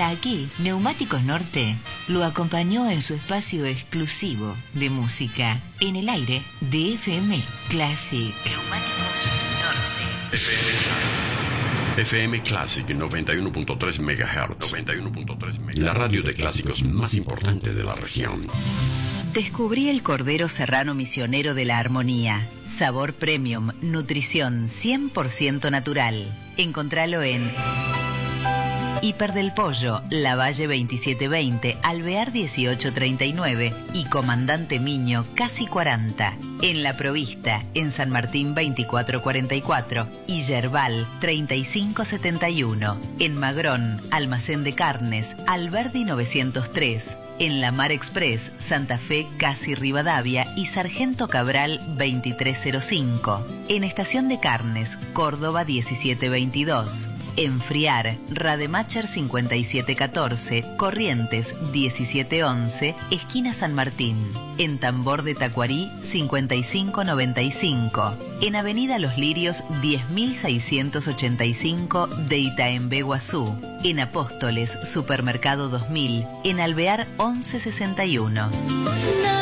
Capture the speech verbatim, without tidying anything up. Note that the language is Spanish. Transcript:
Hasta aquí, Neumáticos Norte lo acompañó en su espacio exclusivo de música en el aire de F M Classic. Neumáticos Norte. F M Classic noventa y uno punto tres megahertz. noventa y uno punto tres megahertz. La radio de clásicos más importante de la región. Descubrí el Cordero Serrano Misionero de la Armonía. Sabor premium, nutrición cien por ciento natural. Encontralo en Hiper del Pollo, Lavalle veintisiete veinte, Alvear dieciocho treinta y nueve y Comandante Miño, casi cuarenta. En La Provista, en San Martín veinticuatro cuarenta y cuatro y Yerbal treinta y cinco setenta y uno. En Magrón, Almacén de Carnes, Alberdi novecientos tres. En La Mar Express, Santa Fe, casi Rivadavia y Sargento Cabral veintitrés cero cinco. En Estación de Carnes, Córdoba diecisiete veintidós. En Friar, Rademacher cincuenta y siete catorce, Corrientes diecisiete once, esquina San Martín. En Tambor de Tacuarí cincuenta y cinco noventa y cinco. En Avenida Los Lirios diez mil seiscientos ochenta y cinco de Itaembé, Guazú. En Apóstoles, Supermercado dos mil. En Alvear once sesenta y uno.